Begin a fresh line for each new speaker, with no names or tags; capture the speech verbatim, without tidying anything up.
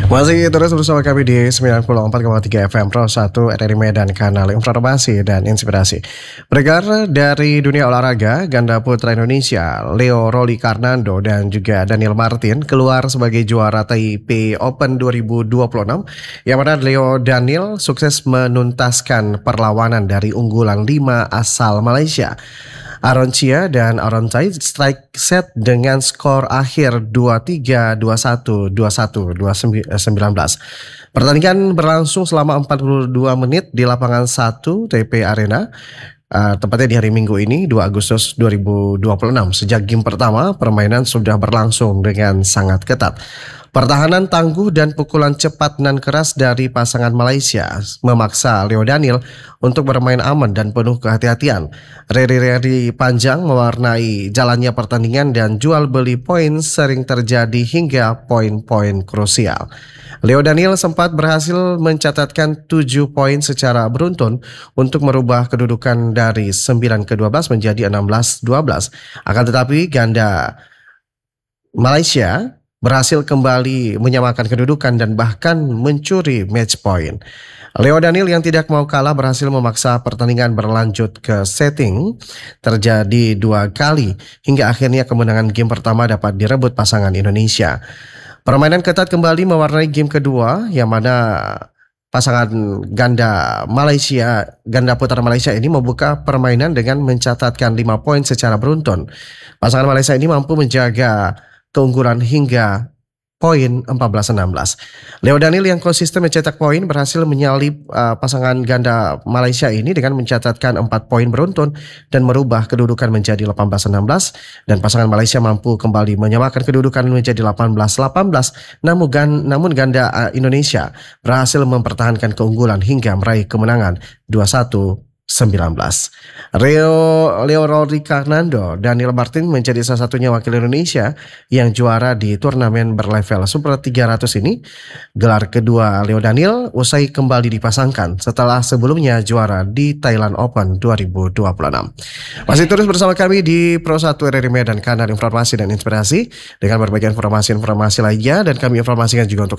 Masih terus bersama kami di sembilan puluh empat koma tiga F M Pro satu R R I Medan, kanal informasi dan inspirasi. Beredar dari dunia olahraga, ganda putra Indonesia Leo Roli Karnando dan juga Daniel Martin keluar sebagai juara Taipei Open dua ribu dua puluh enam, yang mana Leo Daniel sukses menuntaskan perlawanan dari unggulan lima asal Malaysia, Aaron Chia dan Aaron Tai, strike set dengan skor akhir dua tiga, dua satu, dua satu, dua sembilan belas. Pertandingan berlangsung selama empat puluh dua menit di lapangan satu Taipei Arena. Uh, tepatnya di hari Minggu ini dua Agustus dua ribu dua puluh enam. Sejak game pertama, permainan sudah berlangsung dengan sangat ketat. Pertahanan tangguh dan pukulan cepat dan keras dari pasangan Malaysia memaksa Leo Daniel untuk bermain aman dan penuh kehati-hatian. Rally-rally panjang mewarnai jalannya pertandingan dan jual beli poin sering terjadi hingga poin-poin krusial. Leo Daniel sempat berhasil mencatatkan tujuh poin secara beruntun untuk merubah kedudukan dari sembilan ke dua belas menjadi enam belas dua belas. Akan tetapi ganda Malaysia berhasil kembali menyamakan kedudukan dan bahkan mencuri match point. Leo Daniel yang tidak mau kalah berhasil memaksa pertandingan berlanjut ke setting terjadi dua kali hingga akhirnya kemenangan game pertama dapat direbut pasangan Indonesia. Permainan ketat kembali mewarnai game kedua, yang mana pasangan ganda Malaysia, ganda putra Malaysia ini membuka permainan dengan mencatatkan lima poin secara beruntun. Pasangan Malaysia ini mampu menjaga keunggulan hingga poin empat belas enam belas. Leo Daniel yang konsisten mencetak poin berhasil menyalip uh, pasangan ganda Malaysia ini dengan mencatatkan empat poin beruntun dan merubah kedudukan menjadi delapan belas enam belas, dan pasangan Malaysia mampu kembali menyamakan kedudukan menjadi delapan belas delapan belas. Namun, gan, namun ganda uh, Indonesia berhasil mempertahankan keunggulan hingga meraih kemenangan dua satu sembilan belas. Leo Leo Roli Karnando, Daniel Martin menjadi salah satunya wakil Indonesia yang juara di turnamen berlevel Super tiga ratus ini. Gelar kedua Leo Daniel usai kembali dipasangkan setelah sebelumnya juara di Thailand Open dua ribu dua puluh enam. Masih terus bersama kami di Pro satu R R I Medan, kanal informasi dan inspirasi dengan berbagai informasi-informasi lainnya, dan kami informasikan juga untuk